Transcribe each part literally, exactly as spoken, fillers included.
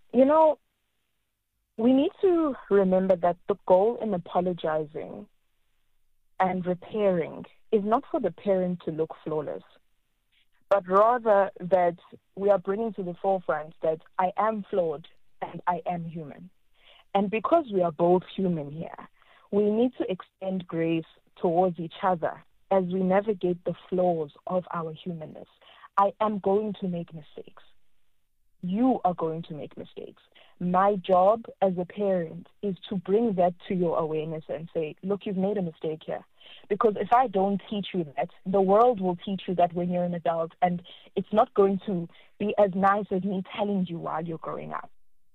You know, we need to remember that the goal in apologizing and repairing is not for the parent to look flawless, but rather that we are bringing to the forefront that I am flawed and I am human. And because we are both human here, we need to extend grace towards each other as we navigate the flaws of our humanness. I am going to make mistakes. You are going to make mistakes. My job as a parent is to bring that to your awareness and say, look, you've made a mistake here. Because if I don't teach you that, the world will teach you that when you're an adult, and it's not going to be as nice as me telling you while you're growing up.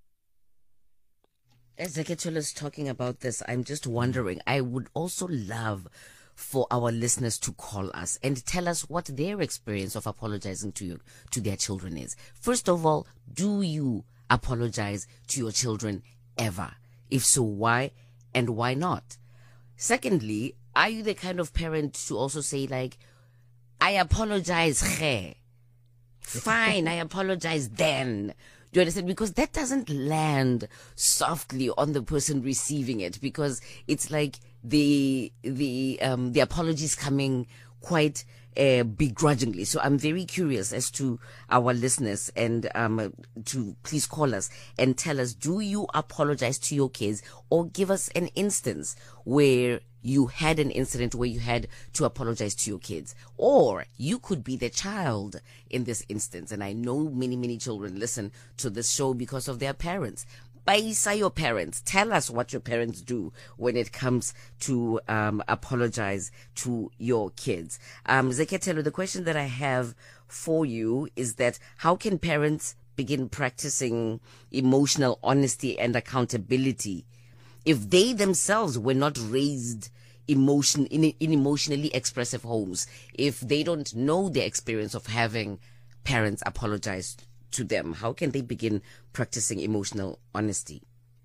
As Zeketula is talking about this, I'm just wondering, I would also love for our listeners to call us and tell us what their experience of apologizing to you, to their children is. First of all, do you apologize to your children ever? If so, why and why not? Secondly, are you the kind of parent to also say like, I apologize, khe. Fine, I apologize then. Do you understand? Because that doesn't land softly on the person receiving it, because it's like the the um the apologies coming quite uh, begrudgingly. So I'm very curious as to our listeners, and um to please call us and tell us, do you apologize to your kids, or give us an instance where you had an incident where you had to apologize to your kids, or you could be the child in this instance. And I know many, many children listen to this show because of their parents. Baisa your parents. Tell us what your parents do when it comes to um, apologize to your kids. Um, Zeketelo, the question that I have for you is that how can parents begin practicing emotional honesty and accountability if they themselves were not raised emotion in, in emotionally expressive homes, if they don't know the experience of having parents apologize to them? How can they begin practicing emotional honesty?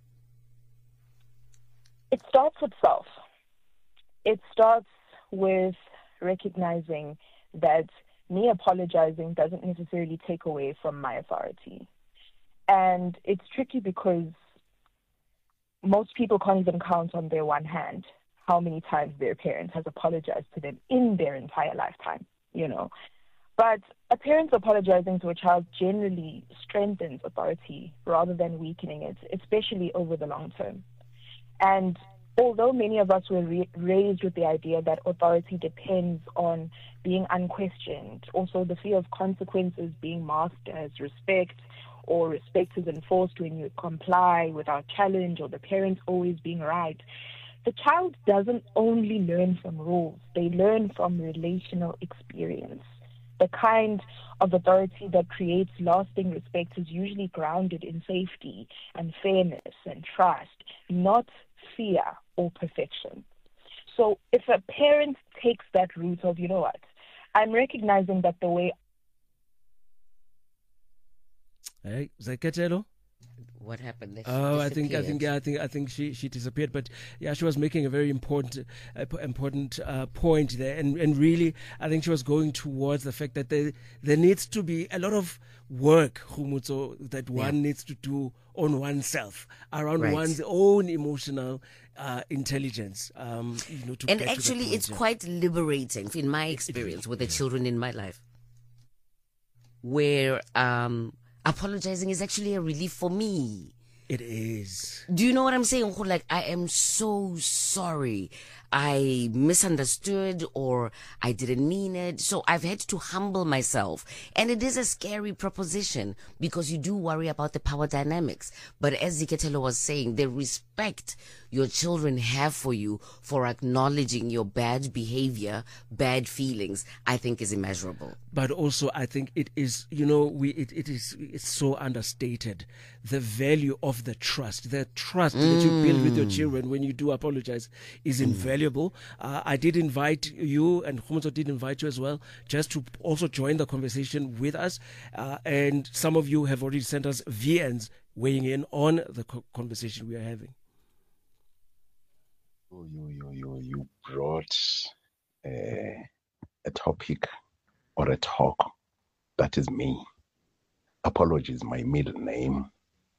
It starts with self. It starts with recognizing that me apologizing doesn't necessarily take away from my authority. And it's tricky because most people can't even count on their one hand how many times their parent has apologized to them in their entire lifetime, you know. But a parent apologizing to a child generally strengthens authority rather than weakening it, especially over the long term. And although many of us were re- raised with the idea that authority depends on being unquestioned, also the fear of consequences being masked as respect, or respect is enforced when you comply without challenge, or the parents always being right, the child doesn't only learn from rules, they learn from relational experience. The kind of authority that creates lasting respect is usually grounded in safety and fairness and trust, not fear or perfection. So if a parent takes that route of, you know what, I'm recognizing that the way... Hey, Zeketelo? What happened? Oh, I think, I think, yeah, I think, I think she, she disappeared. But yeah, she was making a very important, uh, important uh, point there, and and really, I think she was going towards the fact that there there needs to be a lot of work, Khumutso, that one yeah. needs to do on oneself around right. one's own emotional uh, intelligence. Um, you know, to and get actually, to it's quite liberating in my experience with the yeah. children in my life, where um. apologizing is actually a relief for me. It is. Do you know what I'm saying? Like, I am so sorry. I misunderstood, or I didn't mean it. So I've had to humble myself. And it is a scary proposition because you do worry about the power dynamics. But as Zeketelo was saying, the respect your children have for you for acknowledging your bad behavior, bad feelings, I think is immeasurable. But also, I think it is, you know, we it, it is it's so understated, the value of the trust. The trust mm. that you build with your children when you do apologize is invaluable. Mm. Uh, I did invite you, and Khumutso did invite you as well, just to also join the conversation with us. Uh, and some of you have already sent us V Ns weighing in on the co- conversation we are having. You, you, you, you brought a, a topic or a talk that is me. Apology is my middle name.